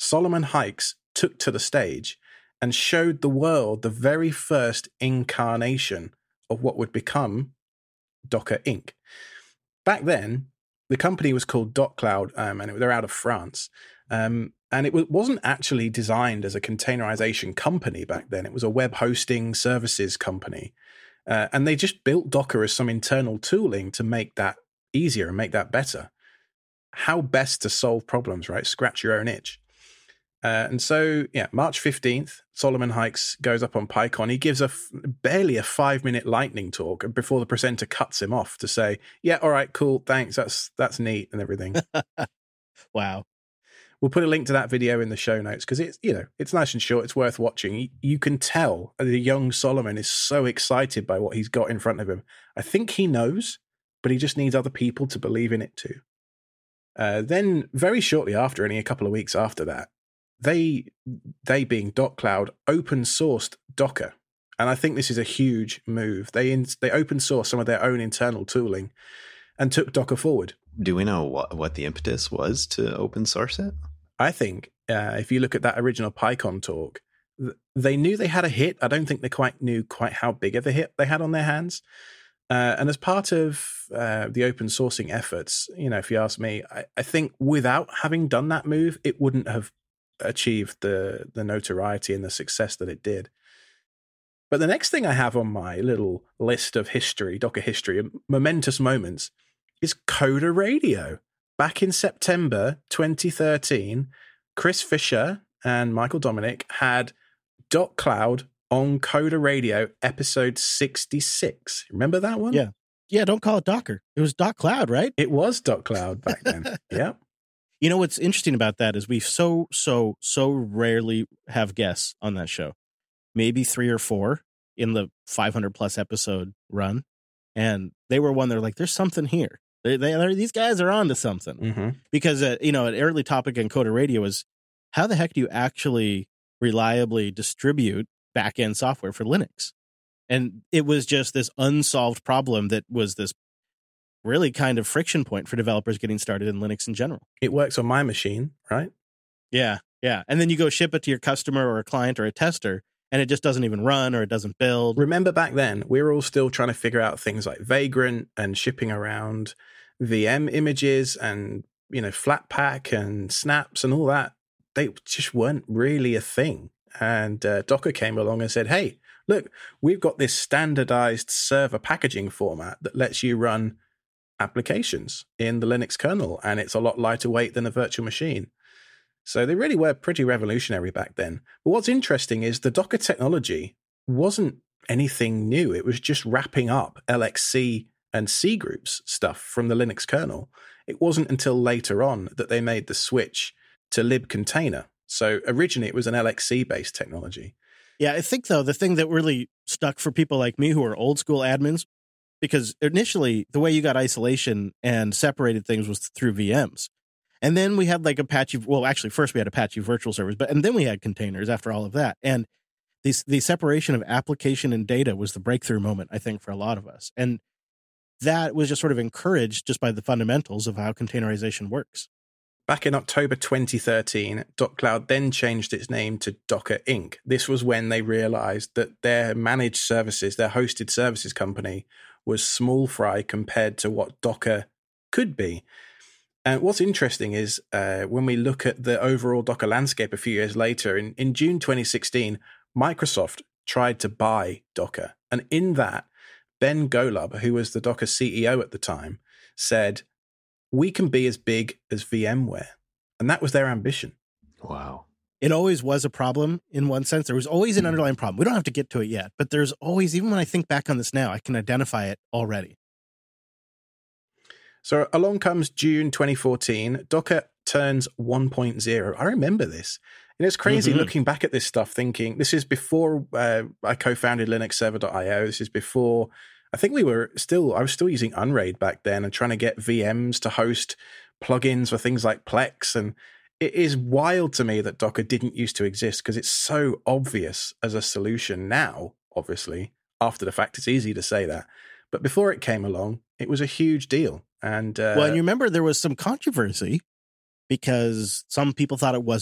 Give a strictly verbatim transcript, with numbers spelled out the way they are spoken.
Solomon Hykes took to the stage and showed the world the very first incarnation of what would become Docker Incorporated. Back then, the company was called DocCloud, um, and it, they're out of France. Um, and it w- wasn't actually designed as a containerization company back then. It was a web hosting services company. Uh, and they just built Docker as some internal tooling to make that easier and make that better. How best to solve problems, right? Scratch your own itch. Uh, and so, yeah, March fifteenth, Solomon Hykes goes up on PyCon. He gives a f- barely a five-minute lightning talk before the presenter cuts him off to say, yeah, all right, cool, thanks, that's that's neat and everything. Wow. We'll put a link to that video in the show notes because it's, you know, it's nice and short. It's worth watching. You, you can tell the young Solomon is so excited by what he's got in front of him. I think he knows, but he just needs other people to believe in it too. Uh, then very shortly after, only a couple of weeks after that, they, they being DocCloud, open sourced Docker. And I think this is a huge move. They, in, they open sourced some of their own internal tooling and took Docker forward. Do we know what, what the impetus was to open source it? I think uh, if you look at that original PyCon talk, th- they knew they had a hit. I don't think they quite knew quite how big of a hit they had on their hands. Uh, and as part of uh, the open sourcing efforts, you know, if you ask me, I, I think without having done that move, it wouldn't have achieved the the notoriety and the success that it did. But the next thing I have on my little list of history, Docker history, momentous moments, is Coder Radio. Back in September twenty thirteen, Chris Fisher and Michael Dominic had DocCloud on Coder Radio, episode sixty-six. Remember that one? Yeah. Yeah, don't call it Docker. It was DocCloud, right? It was DocCloud back then. Yeah. You know what's interesting about that is we so, so, so rarely have guests on that show. Maybe three or four in the five hundred plus episode run. And they were one, they're like, there's something here. They, they, they're, these guys are on to something. Mm-hmm. Because, uh, you know, an early topic in Coder Radio is how the heck do you actually reliably distribute back-end software for Linux? And it was just this unsolved problem that was this really kind of friction point for developers getting started in Linux in general. It works on my machine, right? Yeah, yeah. And then you go ship it to your customer or a client or a tester, and it just doesn't even run or it doesn't build. Remember back then, we were all still trying to figure out things like Vagrant and shipping around V M images and, you know, Flatpak and snaps and all that. They just weren't really a thing. And uh, Docker came along and said, hey, look, we've got this standardized server packaging format that lets you run applications in the Linux kernel, and it's a lot lighter weight than a virtual machine. So they really were pretty revolutionary back then. But what's interesting is the Docker technology wasn't anything new. It was just wrapping up L X C and C groups stuff from the Linux kernel. It wasn't until later on that they made the switch to libcontainer. So originally it was an L X C-based technology. Yeah, I think, though, the thing that really stuck for people like me who are old school admins, because initially the way you got isolation and separated things was through V Ms. And then we had like Apache, well, actually first we had Apache virtual servers, but and then we had containers after all of that. And this, the separation of application and data was the breakthrough moment, I think, for a lot of us. And that was just sort of encouraged just by the fundamentals of how containerization works. Back in October twenty thirteen, DocCloud then changed its name to Docker Incorporated. This was when they realized that their managed services, their hosted services company, was small fry compared to what Docker could be. And what's interesting is uh, when we look at the overall Docker landscape a few years later, in, in June twenty sixteen, Microsoft tried to buy Docker. And in that, Ben Golub, who was the Docker C E O at the time, said, we can be as big as VMware. And that was their ambition. Wow. It always was a problem in one sense. There was always an underlying problem. We don't have to get to it yet, but there's always, even when I think back on this now, I can identify it already. So along comes June twenty fourteen, Docker turns one point oh. I remember this. And it's crazy mm-hmm. looking back at this stuff, thinking this is before uh, I co-founded Linux Server dot io. This is before, I think we were still, I was still using Unraid back then and trying to get V Ms to host plugins for things like Plex. And it is wild to me that Docker didn't used to exist because it's so obvious as a solution now, obviously. After the fact, it's easy to say that. But before it came along, it was a huge deal. And uh, well, and you remember there was some controversy because some people thought it was